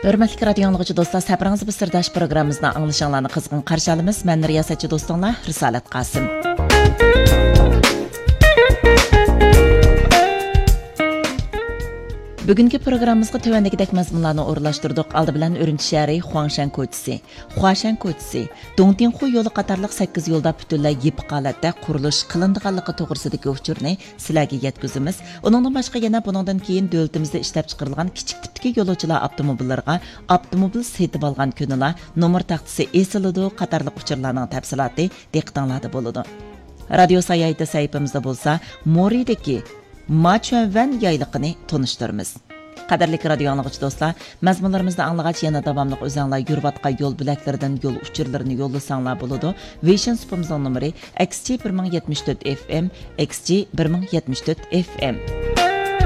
Hörmətli radio dinləyicilər, dostlar, səbiriniz bir sirdaş proqramımızda anlaşılğanlarını qızğın qarşı alırıq. Mən riyasətçi dostunlar Risalat Qasım. Bugünkü proqramımızda tövəndikidək məzmunlarını orlaşdırdıq. Aldı bilən Ürümçi şəhəri Xuangshan koçisi, Huashan koçisi, Dongdingxu yolu qatarlıq 8 yolda bütünlüy yipiq holatda qurilish qilindiganligi to'g'risidagi uchurni sizlarga yetkazamiz. Uningdan boshqa yana bundan keyin davlatimizda ishlab chiqarilgan kichik tipdagi yo'lovchilar avtomobillariga avtomobil setib olgan kunilar nomer taxtasi esiladi qatarlıq uchurlarning tafsiloti diqqatinglarda bo'ladi. Radio sayayda sayfimizda bo'lsa, Moridagi Machuan yayliqini tanıştırırız. Qadarlik radio anlıqçı dostlar, məzmunlarımızda anlığaç yana davamlıq özənlər yürüvatqa yol biləklərdən yol uçurlarını yollasanlar buludu. Vision spamızın numara XG 1074 FM, XG 1074 FM.